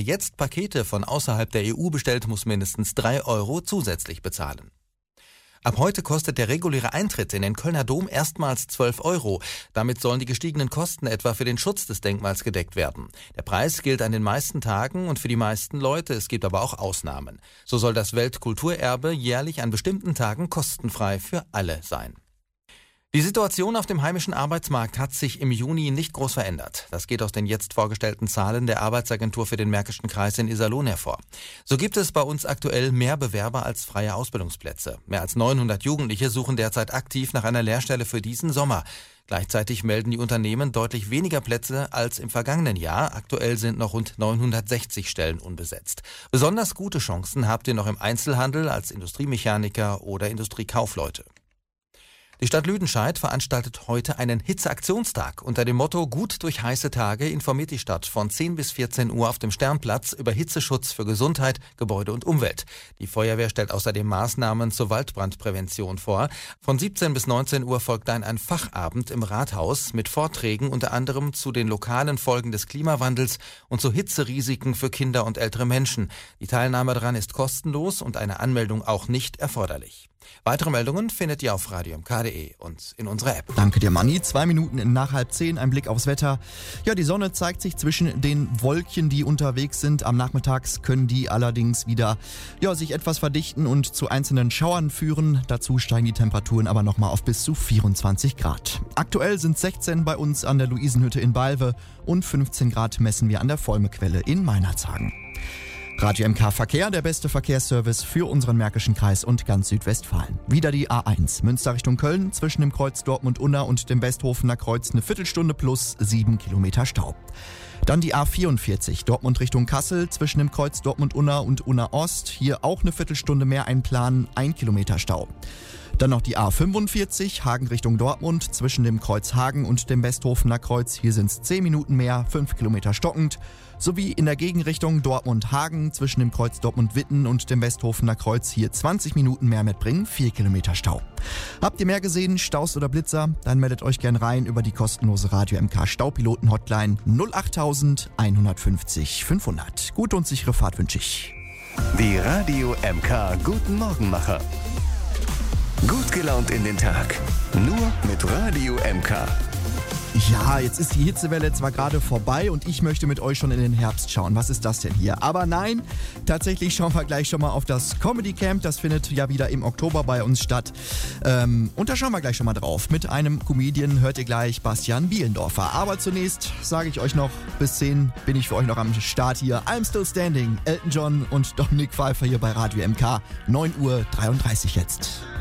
Wer jetzt Pakete von außerhalb der EU bestellt, muss mindestens 3 € zusätzlich bezahlen. Ab heute kostet der reguläre Eintritt in den Kölner Dom erstmals 12 €. Damit sollen die gestiegenen Kosten etwa für den Schutz des Denkmals gedeckt werden. Der Preis gilt an den meisten Tagen und für die meisten Leute. Es gibt aber auch Ausnahmen. So soll das Weltkulturerbe jährlich an bestimmten Tagen kostenfrei für alle sein. Die Situation auf dem heimischen Arbeitsmarkt hat sich im Juni nicht groß verändert. Das geht aus den jetzt vorgestellten Zahlen der Arbeitsagentur für den Märkischen Kreis in Iserlohn hervor. So gibt es bei uns aktuell mehr Bewerber als freie Ausbildungsplätze. Mehr als 900 Jugendliche suchen derzeit aktiv nach einer Lehrstelle für diesen Sommer. Gleichzeitig melden die Unternehmen deutlich weniger Plätze als im vergangenen Jahr. Aktuell sind noch rund 960 Stellen unbesetzt. Besonders gute Chancen habt ihr noch im Einzelhandel als Industriemechaniker oder Industriekaufleute. Die Stadt Lüdenscheid veranstaltet heute einen Hitzeaktionstag. Unter dem Motto Gut durch heiße Tage informiert die Stadt von 10 bis 14 Uhr auf dem Sternplatz über Hitzeschutz für Gesundheit, Gebäude und Umwelt. Die Feuerwehr stellt außerdem Maßnahmen zur Waldbrandprävention vor. Von 17 bis 19 Uhr folgt dann ein Fachabend im Rathaus mit Vorträgen unter anderem zu den lokalen Folgen des Klimawandels und zu Hitzerisiken für Kinder und ältere Menschen. Die Teilnahme daran ist kostenlos und eine Anmeldung auch nicht erforderlich. Weitere Meldungen findet ihr auf radiomk.de und in unserer App. Danke dir, Manni. 2 Minuten nach 9:30, ein Blick aufs Wetter. Ja, die Sonne zeigt sich zwischen den Wolken, die unterwegs sind. Am Nachmittags können die allerdings wieder sich etwas verdichten und zu einzelnen Schauern führen. Dazu steigen die Temperaturen aber nochmal auf bis zu 24 Grad. Aktuell sind 16 bei uns an der Luisenhütte in Balve und 15 Grad messen wir an der Volmequelle in Meinerzhagen. Radio MK Verkehr, der beste Verkehrsservice für unseren Märkischen Kreis und ganz Südwestfalen. Wieder die A1, Münster Richtung Köln, zwischen dem Kreuz Dortmund-Unna und dem Westhofener Kreuz eine Viertelstunde plus 7 Kilometer Stau. Dann die A44, Dortmund Richtung Kassel, zwischen dem Kreuz Dortmund-Unna und Unna-Ost. Hier auch eine Viertelstunde mehr einplanen, 1 Kilometer Stau. Dann noch die A45, Hagen Richtung Dortmund, zwischen dem Kreuz Hagen und dem Westhofener Kreuz. Hier sind es 10 Minuten mehr, 5 Kilometer stockend. Sowie in der Gegenrichtung Dortmund-Hagen, zwischen dem Kreuz Dortmund-Witten und dem Westhofener Kreuz. Hier 20 Minuten mehr mitbringen, 4 Kilometer Stau. Habt ihr mehr gesehen, Staus oder Blitzer? Dann meldet euch gern rein über die kostenlose Radio MK Staupiloten-Hotline 08000 150 500. Gute und sichere Fahrt wünsche ich. Die Radio MK Guten Morgenmacher. Gut gelaunt in den Tag. Nur mit Radio MK. Ja, jetzt ist die Hitzewelle zwar gerade vorbei und ich möchte mit euch schon in den Herbst schauen. Was ist das denn hier? Aber nein, tatsächlich schauen wir gleich schon mal auf das Comedy Camp. Das findet ja wieder im Oktober bei uns statt. Und da schauen wir gleich schon mal drauf. Mit einem Comedian hört ihr gleich Bastian Bielendorfer. Aber zunächst sage ich euch noch, bis 10 bin ich für euch noch am Start hier. I'm Still Standing, Elton John und Dominik Pfeiffer hier bei Radio MK. 9:33 Uhr jetzt.